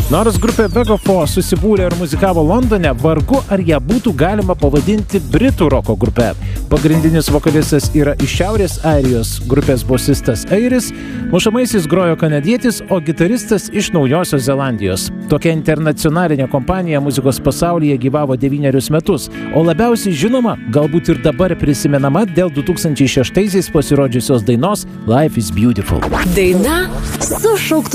Nors grupė Vegafo susibūrė ir muzikavo Londone, vargu ar ją būtų galima pavadinti britų roko grupe. Pagrindinis vokalistas yra iš Šiaurės Airijos, grupės bosistas airis, mušamaisiais grojo kanadietis, o gitaristas iš Naujosios Zelandijos. Tokia internacionalinė kompanija muzikos pasaulyje gyvavo 9 metus, o labiausiai žinoma, galbūt ir dabar prisimenama dėl 2006 pasirodžiusios dainos Life is Beautiful. Daina su šauktuku.